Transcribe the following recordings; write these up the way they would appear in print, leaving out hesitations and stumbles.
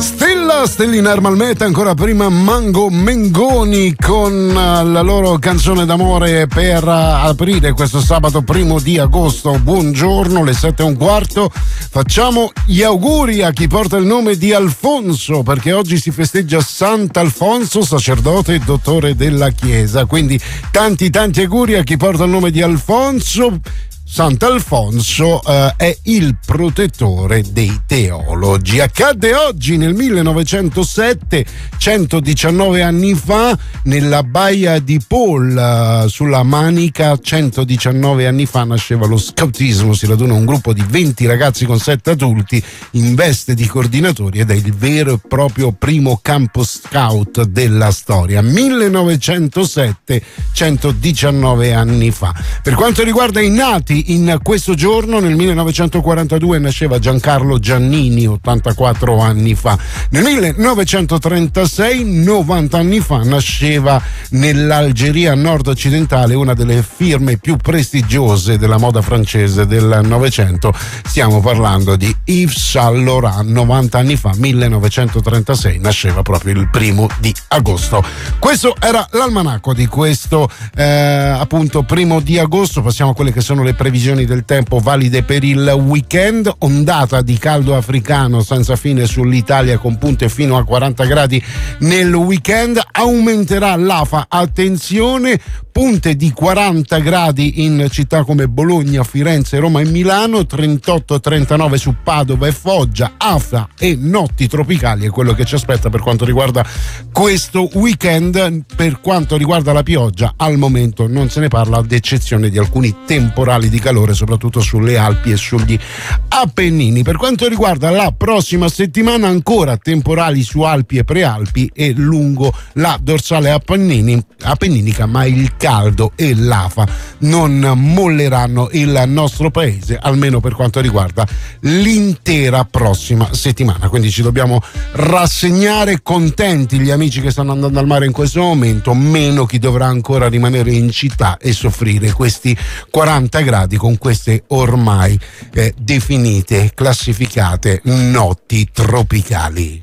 Stellina Ermalmeta, ancora prima Mango Mengoni con la loro canzone d'amore per aprire questo sabato 1 agosto. Buongiorno, le 7:15. Facciamo gli auguri a chi porta il nome di Alfonso, perché oggi si festeggia Sant'Alfonso, sacerdote e dottore della Chiesa. Quindi tanti auguri a chi porta il nome di Alfonso. Sant'Alfonso è il protettore dei teologi. Accadde oggi nel 1907, 119 anni fa, nella baia di Paul, sulla Manica. 119 anni fa nasceva lo scoutismo, si raduna un gruppo di 20 ragazzi con 7 adulti in veste di coordinatori ed è il vero e proprio primo campo scout della storia. 1907, 119 anni fa. Per quanto riguarda i nati in questo giorno, nel 1942 nasceva Giancarlo Giannini, 84 anni fa. Nel 1936, 90 anni fa, nasceva nell'Algeria nord-occidentale una delle firme più prestigiose della moda francese del Novecento. Stiamo parlando di Yves Saint Laurent. 90 anni fa, 1936, nasceva proprio il 1 agosto. Questo era l'almanacco di questo appunto 1 agosto. Passiamo a quelle che sono le previsioni del tempo valide per il weekend. Ondata di caldo africano senza fine sull'Italia con punte fino a 40 gradi nel weekend. Aumenterà l'afa, attenzione, punte di 40 gradi in città come Bologna, Firenze, Roma e Milano, 38-39 su Padova e Foggia. Afa e notti tropicali è quello che ci aspetta per quanto riguarda questo weekend. Per quanto riguarda la pioggia, al momento non se ne parla, ad eccezione di alcuni temporali di calore soprattutto sulle Alpi e sugli Appennini. Per quanto riguarda la prossima settimana, ancora temporali su Alpi e Prealpi e lungo la dorsale appenninica, ma il caldo e l'afa non molleranno il nostro paese, almeno per quanto riguarda l'intera prossima settimana. Quindi ci dobbiamo rassegnare, contenti gli amici che stanno andando al mare in questo momento, meno chi dovrà ancora rimanere in città e soffrire questi 40 gradi con queste ormai definite, classificate notti tropicali.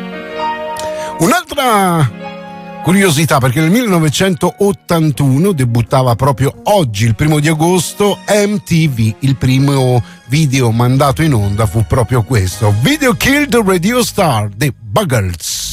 Un'altra curiosità, perché nel 1981 debuttava proprio oggi, il 1 agosto, MTV. Il primo video mandato in onda fu proprio questo: Video Killed the Radio Star, The Buggles.